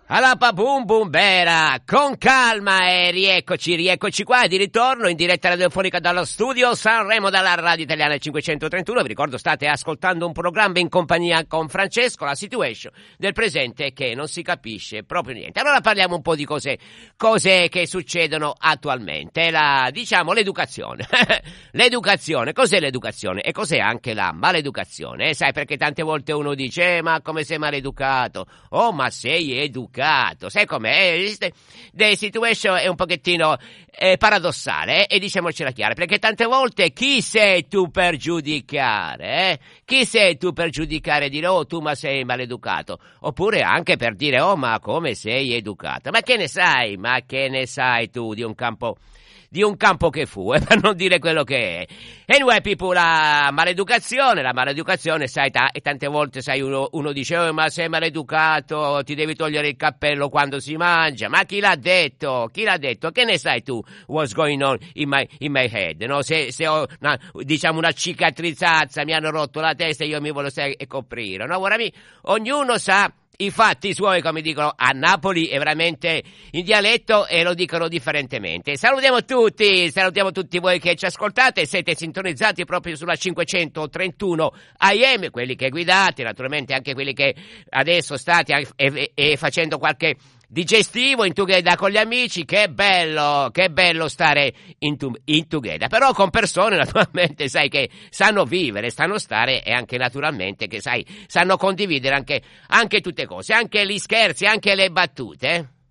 Alla Bum Bumbera, con calma e rieccoci qua di ritorno in diretta radiofonica dallo studio Sanremo dalla Radio Italiana 531. Vi ricordo, state ascoltando un programma in compagnia con Francesco, la situation del presente che non si capisce proprio niente. Allora parliamo un po' di cose che succedono attualmente, l'educazione. L'educazione, cos'è l'educazione? E cos'è anche la maleducazione? Sai, perché tante volte uno dice, ma come sei maleducato? Oh, ma sei educato. Sai com'è? The situation è un pochettino paradossale, e diciamocela chiara, perché tante volte chi sei tu per giudicare? Chi sei tu per giudicare e dire oh tu ma sei maleducato? Oppure anche per dire oh ma come sei educato? Ma che ne sai? Ma che ne sai tu di un campo che fu, per non dire quello che è. Anyway, people, la maleducazione, sai, e tante volte, sai, uno dice, oh, ma sei maleducato, ti devi togliere il cappello quando si mangia. Ma chi l'ha detto? Che ne sai tu what's going on in my head? No? Se ho, una cicatrizzazza, mi hanno rotto la testa e io mi voglio coprire. No? Ora ognuno sa i fatti suoi, come dicono a Napoli, è veramente in dialetto e lo dicono differentemente. Salutiamo tutti voi che ci ascoltate, siete sintonizzati proprio sulla 531 AM, quelli che guidate, naturalmente anche quelli che adesso state facendo qualche digestivo in together con gli amici. Che bello stare in together, però con persone naturalmente, sai, che sanno vivere, sanno stare, e anche naturalmente che, sai, sanno condividere anche tutte cose, anche gli scherzi, anche le battute.